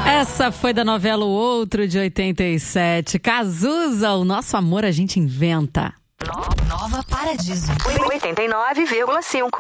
Essa foi da novela O Outro, de 87. Cazuza, o nosso amor a gente inventa. Nova Paradiso 89,5.